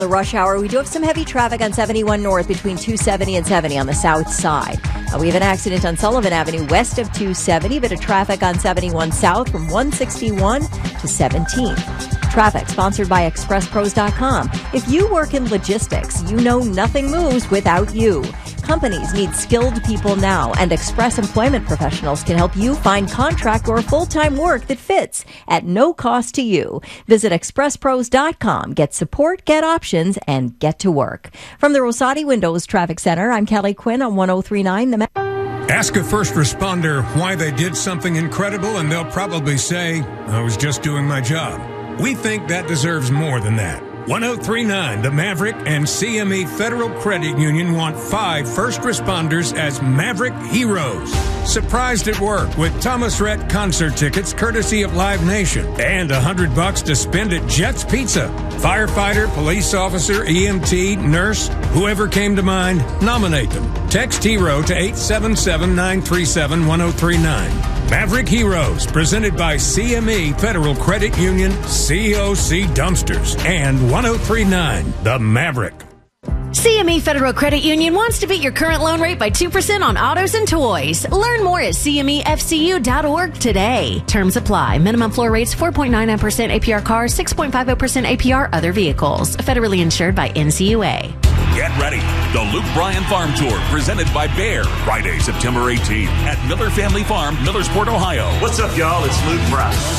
The rush hour, we do have some heavy traffic on 71 North between 270 and 70 on the south side. We have an accident on Sullivan Avenue west of 270, bit of traffic on 71 south from 161 to 17th. Traffic sponsored by ExpressPros.com. If you work in logistics, you know nothing moves without you. Companies need skilled people now, and Express Employment Professionals can help you find contract or full-time work that fits at no cost to you. Visit ExpressPros.com. Get support, get options, and get to work. From the Rosati Windows Traffic Center, I'm Kelly Quinn on 103.9 The Ask a first responder why they did something incredible, and they'll probably say, I was just doing my job. We think that deserves more than that. 103.9 The Maverick and CME Federal Credit Union want 5 first responders as Maverick Heroes. Surprised at work with Thomas Rhett concert tickets courtesy of Live Nation and $100 to spend at Jet's Pizza. Firefighter, police officer, EMT, nurse, whoever came to mind, nominate them. Text HERO to 877-937-1039. Maverick Heroes, presented by CME Federal Credit Union, COC Dumpsters, and 103.9 The Maverick. CME Federal Credit Union wants to beat your current loan rate by 2% on autos and toys. Learn more at CMEFCU.org today. Terms apply. Minimum floor rates 4.99% APR cars, 6.50% APR other vehicles. Federally insured by NCUA. Get ready. The Luke Bryan Farm Tour, presented by Bayer. Friday, September 18th at Miller Family Farm, Millersport, Ohio. What's up, y'all? It's Luke Bryan.